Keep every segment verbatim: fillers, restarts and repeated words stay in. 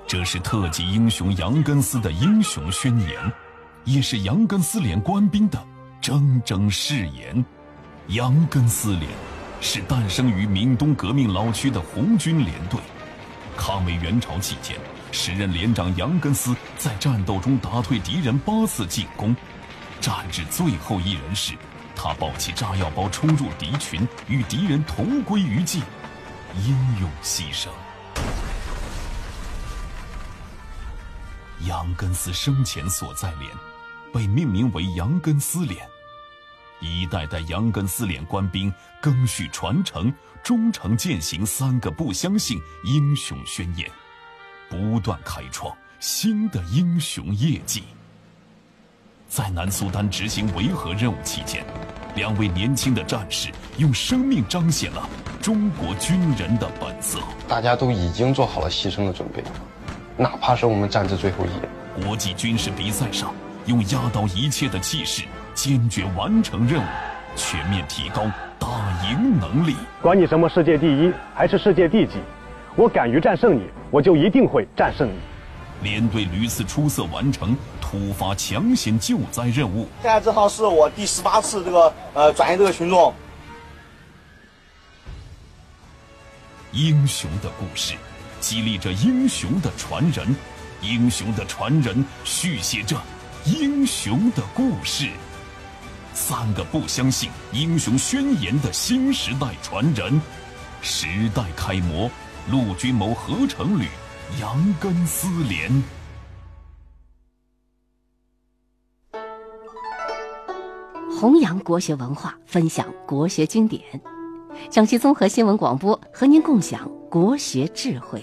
这是特级英雄杨根思的英雄宣言，也是杨根思连官兵的铮铮誓言。杨根思连是诞生于闽东革命老区的红军连队。抗美援朝期间，时任连长杨根思在战斗中打退敌人八次进攻，战至最后一人时，他抱起炸药包冲入敌群，与敌人同归于尽，英勇牺牲。杨根思生前所在连被命名为杨根思连，一代代杨根思连官兵赓续传承，忠诚践行三个不相信英雄宣言，不断开创新的英雄业绩。在南苏丹执行维和任务期间，两位年轻的战士用生命彰显了中国军人的本色。 大家都已经做好了牺牲的准备，哪怕是我们战至最后一人。 国际军事比赛上，用压倒一切的气势，坚决完成任务，全面提高打赢能力。 管你什么世界第一还是世界第几，我敢于战胜你，我就一定会战胜你。 连队屡次出色完成突发抢险救灾任务。 现在正好是我第十八次这个呃转移这个群众。 英雄的故事激励着英雄的传人，英雄的传人续写着英雄的故事。三个不相信英雄宣言的新时代传人，时代楷模，陆军谋合成旅杨根思连。 弘扬国学文化，分享国学经典。江西综合新闻广播和您共享国学智慧。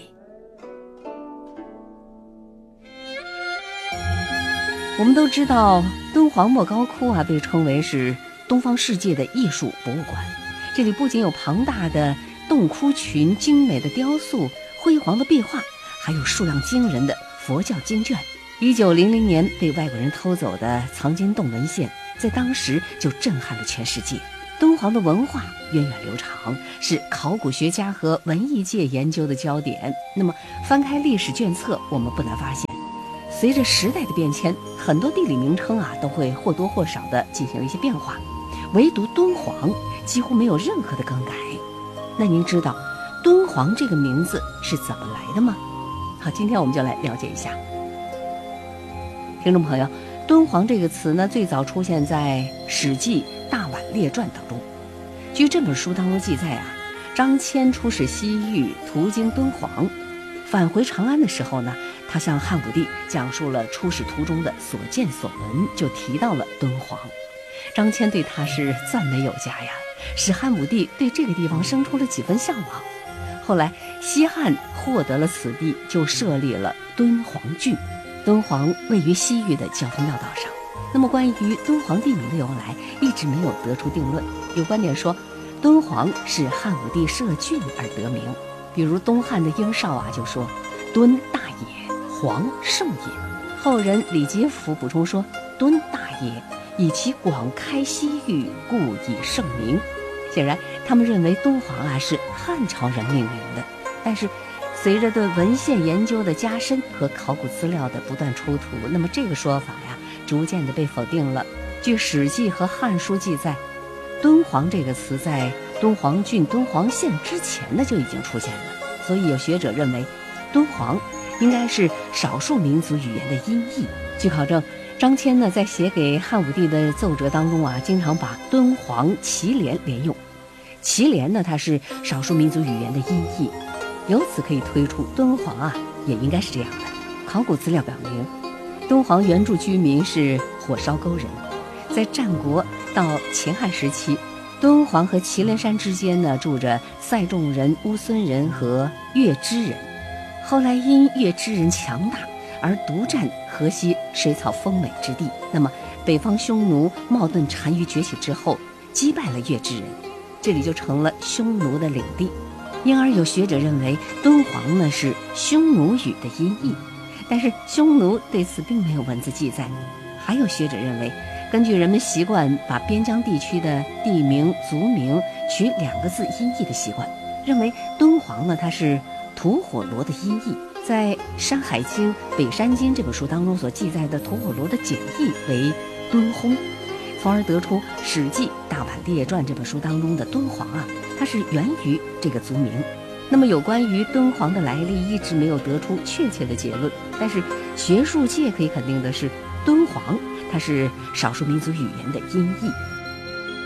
我们都知道，敦煌莫高窟啊，被称为是东方世界的艺术博物馆。这里不仅有庞大的洞窟群、精美的雕塑、辉煌的壁画，还有数量惊人的佛教经卷。一九零零年被外国人偷走的藏经洞文献，在当时就震撼了全世界。敦煌的文化源远流长，是考古学家和文艺界研究的焦点。那么翻开历史卷册，我们不难发现，随着时代的变迁，很多地理名称啊都会或多或少的进行了一些变化，唯独敦煌几乎没有任何的更改。那您知道敦煌这个名字是怎么来的吗？好，今天我们就来了解一下。听众朋友，敦煌这个词呢，最早出现在《史记·大宛列传》当中。据这本书当中记载啊，张骞出使西域，途经敦煌，返回长安的时候呢，他向汉武帝讲述了出使途中的所见所闻，就提到了敦煌。张骞对他是赞美有加呀，使汉武帝对这个地方生出了几分向往。后来西汉获得了此地，就设立了敦煌郡。敦煌位于西域的交通要道上。那么关于敦煌地名的由来，一直没有得出定论。有观点说，敦煌是汉武帝设郡而得名。比如东汉的英少啊就说，敦大也，煌盛也。后人李吉甫补充说，敦大也，以其广开西域，故以盛名。显然他们认为敦煌啊是汉朝人命名的。但是随着对文献研究的加深和考古资料的不断出土，那么这个说法呀逐渐的被否定了。据《史记》和《汉书》记载，敦煌这个词在敦煌郡、敦煌县之前呢就已经出现了。所以有学者认为，敦煌应该是少数民族语言的音译。据考证，张骞呢在写给汉武帝的奏折当中啊，经常把敦煌、祁连连用。祁连呢，它是少数民族语言的音译。由此可以推出，敦煌啊也应该是这样的。考古资料表明，敦煌原住居民是火烧沟人。在战国到秦汉时期，敦煌和祁连山之间呢住着塞众人、乌孙人和月支人。后来因月支人强大而独占河西水草丰美之地。那么北方匈奴冒顿单于崛起之后，击败了月支人，这里就成了匈奴的领地。因而有学者认为敦煌呢是匈奴语的音译，但是匈奴对此并没有文字记载。还有学者认为，根据人们习惯把边疆地区的地名、族名取两个字音译的习惯，认为敦煌呢它是吐火罗的音译， 在《山海经·北山经》这本书当中所记载的吐火罗的简译为敦烘，从而得出《史记·大阪列传》这本书当中的敦煌啊，它是源于这个族名。那么有关于敦煌的来历一直没有得出确切的结论，但是学术界可以肯定的是，敦煌它是少数民族语言的音译。